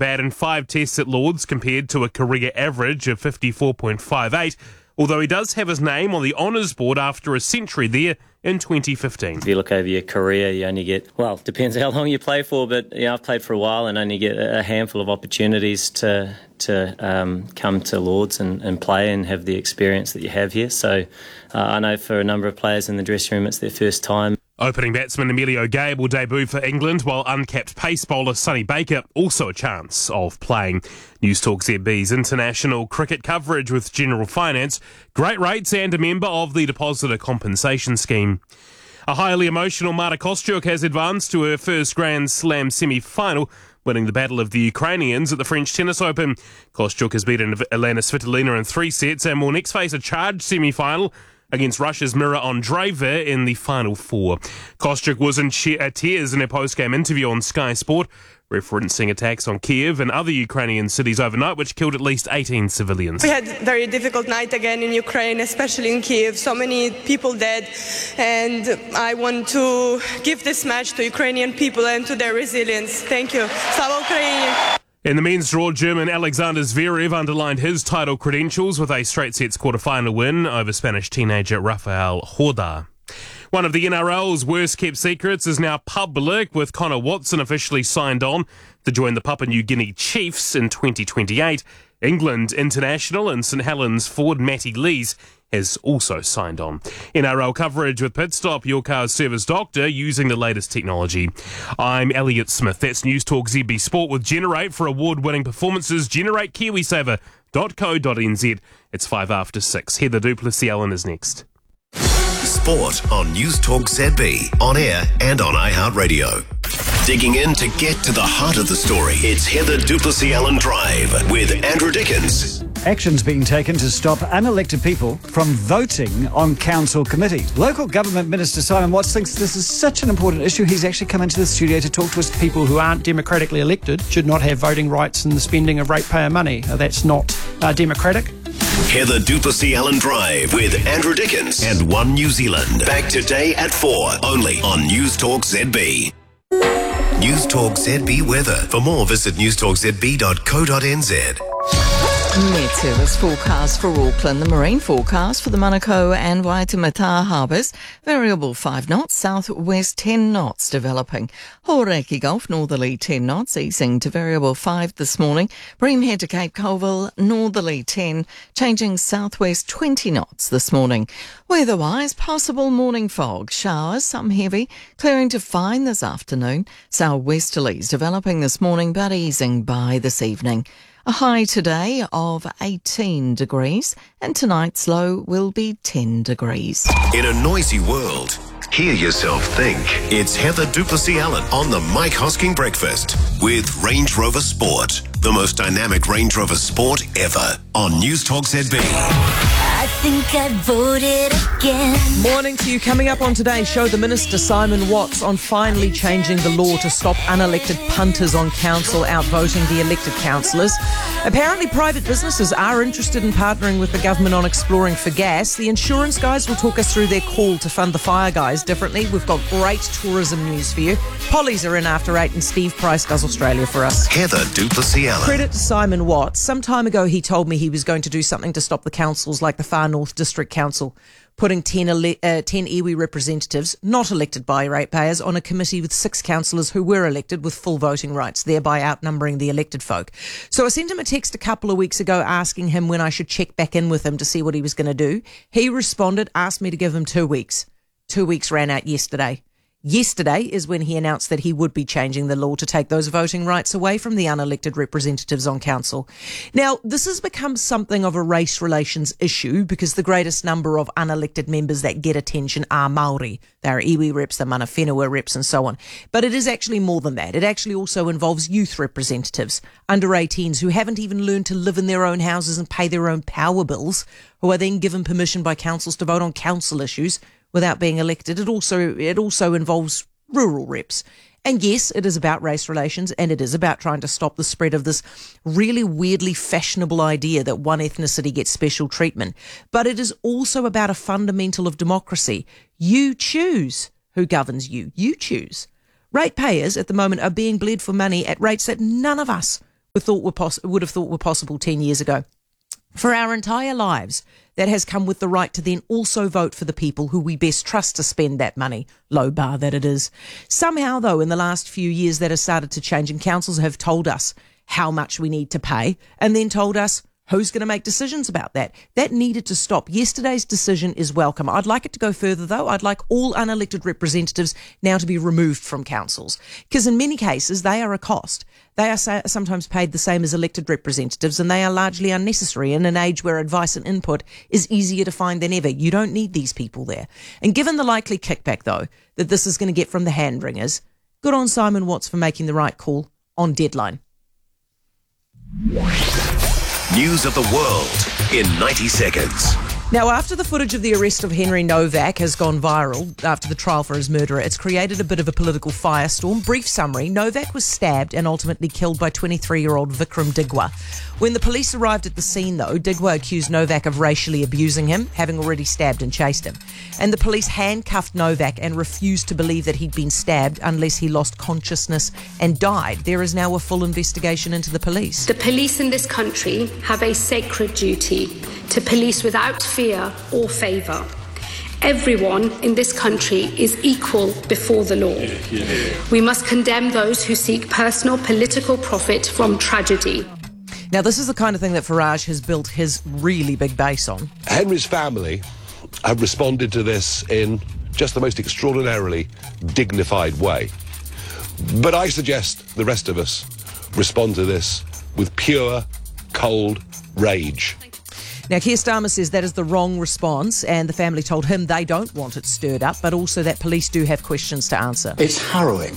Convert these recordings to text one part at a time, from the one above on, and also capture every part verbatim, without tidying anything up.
bat in five tests at Lords compared to a career average of fifty-four point five eight, although he does have his name on the honours board after a century there in twenty fifteen. If you look over your career, you only get, well, depends how long you play for, but you know, I've played for a while and only get a handful of opportunities to to um, come to Lords and, and play and have the experience that you have here. So uh, I know for a number of players in the dressing room, it's their first time. Opening batsman Emilio Gabe will debut for England, while uncapped pace bowler Sonny Baker also a chance of playing. News Talk Z B's international cricket coverage with General Finance, great rates and a member of the Depositor Compensation Scheme. A highly emotional Marta Kostyuk has advanced to her first Grand Slam semi-final, winning the battle of the Ukrainians at the French Tennis Open. Kostyuk has beaten Elena Svitolina in three sets and will next face a charged semi-final against Russia's Mira Andreeva in the final four. Kostyuk was in tears in her post-game interview on Sky Sport, referencing attacks on Kiev and other Ukrainian cities overnight, which killed at least eighteen civilians. We had a very difficult night again in Ukraine, especially in Kiev. So many people dead, and I want to give this match to Ukrainian people and to their resilience. Thank you. Slava Ukraini! In the men's draw, German Alexander Zverev underlined his title credentials with a straight sets quarter-final win over Spanish teenager Rafael Horda. One of the N R L's worst-kept secrets is now public, with Connor Watson officially signed on to join the Papua New Guinea Chiefs in twenty twenty-eight. England international and St Helens forward Matty Lees has also signed on. N R L coverage with Pitstop, your car's service doctor, using the latest technology. I'm Elliot Smith. That's News Talk Z B Sport with Generate for award-winning performances. Generate Kiwisaver dot co dot n z. It's five after six. Heather Duplessis-Allen is next. Sport on News Talk Z B, on air and on iHeartRadio. Digging in to get to the heart of the story. It's Heather Duplessis-Allen Drive with Andrew Dickens. Action's being taken to stop unelected people from voting on council committees. Local Government Minister Simon Watts thinks this is such an important issue, he's actually come into the studio to talk to us. People who aren't democratically elected should not have voting rights in the spending of ratepayer money. Uh, that's not uh, democratic. Heather Duplessis-Allen Drive with Andrew Dickens and One New Zealand. Back today at four, only on News Talk Z B. News Talk Z B weather. For more, visit news talk z b dot co dot n z. Met Service forecast for Auckland. The marine forecast for the Manukau and Waitemata harbours. Variable five knots, southwest ten knots developing. Hauraki Gulf, northerly ten knots, easing to variable five this morning. Bream Head to Cape Colville, northerly ten, changing southwest twenty knots this morning. Weather-wise, possible morning fog, showers, some heavy, clearing to fine this afternoon. Southwesterlies developing this morning, but easing by this evening. A high today of eighteen degrees, and tonight's low will be ten degrees. In a noisy world, hear yourself think. It's Heather Duplessis-Allen on the Mike Hosking Breakfast with Range Rover Sport, the most dynamic Range Rover Sport ever, on News Talk Z B. I think I voted again. Morning to you. Coming up on today's show, the Minister Simon Watts on finally changing the law to stop unelected punters on council outvoting the elected councillors. Apparently private businesses are interested in partnering with the government on exploring for gas. The insurance guys will talk us through their call to fund the fire guys differently. We've got great tourism news for you. Polly's are in after eight and Steve Price does Australia for us. Heather Duplessis-Allen. Credit to Simon Watts. Some time ago he told me he was going to do something to stop the councils like the Far North District Council putting ten, ele- uh, ten iwi representatives, not elected by ratepayers, on a committee with six councillors who were elected with full voting rights, thereby outnumbering the elected folk. So I sent him a text a couple of weeks ago asking him when I should check back in with him to see what he was going to do. He responded, asked me to give him two weeks. Two weeks ran out yesterday. Yesterday is when he announced that he would be changing the law to take those voting rights away from the unelected representatives on council. Now, this has become something of a race relations issue because the greatest number of unelected members that get attention are Māori. They're iwi reps, the mana whenua reps and so on. But it is actually more than that. It actually also involves youth representatives, under eighteens who haven't even learned to live in their own houses and pay their own power bills, who are then given permission by councils to vote on council issues without being elected. It also it also involves rural reps. And yes, it is about race relations, and it is about trying to stop the spread of this really weirdly fashionable idea that one ethnicity gets special treatment. But it is also about a fundamental of democracy. You choose who governs you. You choose. Ratepayers at the moment are being bled for money at rates that none of us thought were poss- would have thought were possible ten years ago. For our entire lives, that has come with the right to then also vote for the people who we best trust to spend that money, low bar that it is. Somehow, though, in the last few years that has started to change, and councils have told us how much we need to pay and then told us who's going to make decisions about that. That needed to stop. Yesterday's decision is welcome. I'd like it to go further, though. I'd like all unelected representatives now to be removed from councils, because in many cases they are a cost. They are sa- sometimes paid the same as elected representatives, and they are largely unnecessary in an age where advice and input is easier to find than ever. You don't need these people there. And given the likely kickback, though, that this is going to get from the hand-wringers, good on Simon Watts for making the right call on deadline. News of the world in ninety seconds. Now, after the footage of the arrest of Henry Novak has gone viral after the trial for his murderer, it's created a bit of a political firestorm. Brief summary, Novak was stabbed and ultimately killed by twenty-three-year-old Vikram Digwa. When the police arrived at the scene, though, Digwa accused Novak of racially abusing him, having already stabbed and chased him. And the police handcuffed Novak and refused to believe that he'd been stabbed unless he lost consciousness and died. There is now a full investigation into the police. The police in this country have a sacred duty to police without fear or favour. Everyone in this country is equal before the law. We must condemn those who seek personal political profit from tragedy. Now, this is the kind of thing that Farage has built his really big base on. Henry's family have responded to this in just the most extraordinarily dignified way. But I suggest the rest of us respond to this with pure, cold rage. Now, Keir Starmer says that is the wrong response, and the family told him they don't want it stirred up, but also that police do have questions to answer. It's harrowing,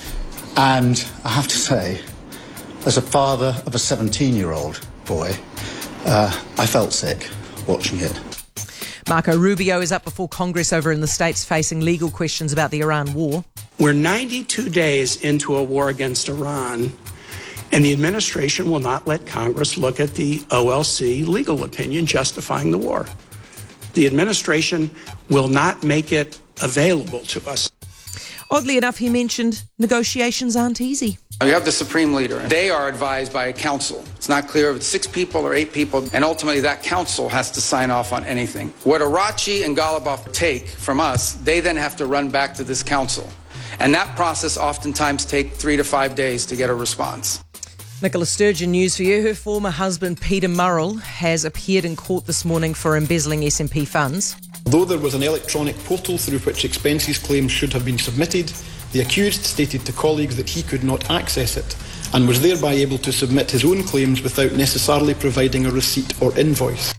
and I have to say, as a father of a seventeen-year-old boy, uh, I felt sick watching it. Marco Rubio is up before Congress over in the States facing legal questions about the Iran war. We're ninety-two days into a war against Iran, and the administration will not let Congress look at the O L C legal opinion justifying the war. The administration will not make it available to us. Oddly enough, he mentioned negotiations aren't easy. You have the Supreme Leader. They are advised by a council. It's not clear if it's six people or eight people, and ultimately that council has to sign off on anything. What Arachi and Ghalibaf take from us, they then have to run back to this council. And that process oftentimes takes three to five days to get a response. Nicola Sturgeon, news for you. Her former husband, Peter Murrell, has appeared in court this morning for embezzling S and P funds. Though there was an electronic portal through which expenses claims should have been submitted, the accused stated to colleagues that he could not access it and was thereby able to submit his own claims without necessarily providing a receipt or invoice.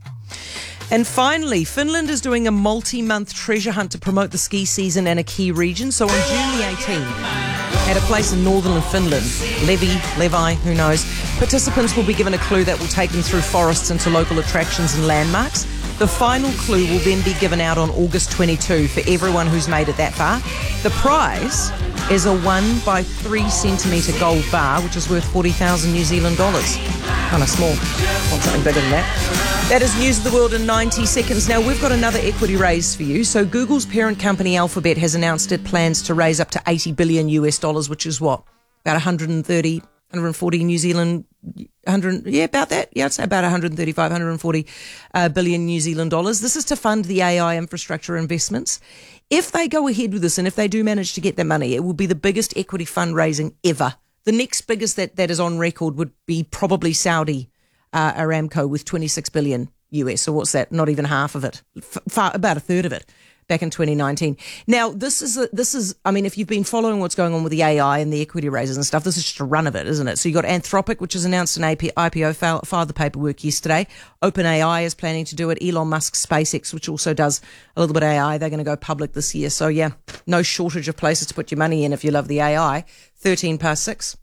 And finally, Finland is doing a multi-month treasure hunt to promote the ski season in a key region. So on June the eighteenth, at a place in northern Finland, Levi, Levi, who knows, participants will be given a clue that will take them through forests into local attractions and landmarks. The final clue will then be given out on August twenty-second for everyone who's made it that far. The prize is a one by three centimetre gold bar, which is worth forty thousand New Zealand dollars. Kind of small. Want something bigger than that. That is News of the World in ninety seconds. Now, we've got another equity raise for you. So Google's parent company Alphabet has announced it plans to raise up to eighty billion U S dollars, which is what? About one hundred thirty, one hundred forty New Zealand, one hundred, yeah, about that. Yeah, I'd say about one hundred thirty-five, one hundred forty uh, billion New Zealand dollars. This is to fund the A I infrastructure investments. If they go ahead with this and if they do manage to get the money, it will be the biggest equity fundraising ever. The next biggest that, that is on record would be probably Saudi uh, Aramco with twenty-six billion U S. So what's that? Not even half of it. F- far, about a third of it. Back in twenty nineteen. Now, this is, a, this is, I mean, if you've been following what's going on with the A I and the equity raises and stuff, this is just a run of it, isn't it? So you got Anthropic, which has announced an I P O, filed the paperwork yesterday. OpenAI is planning to do it. Elon Musk's SpaceX, which also does a little bit of A I, they're going to go public this year. So yeah, no shortage of places to put your money in if you love the A I. thirteen past six.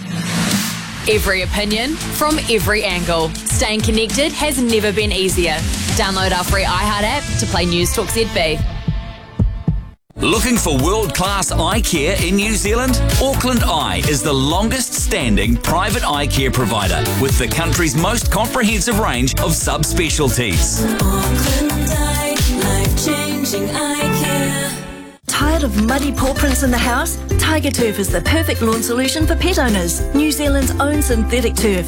Every opinion from every angle. Staying connected has never been easier. Download our free iHeart app to play News Talk Z B. Looking for world-class eye care in New Zealand? Auckland Eye is the longest-standing private eye care provider with the country's most comprehensive range of subspecialties. Auckland Eye, life-changing eye care. Tired of muddy paw prints in the house? Tiger Turf is the perfect lawn solution for pet owners. New Zealand's own synthetic turf.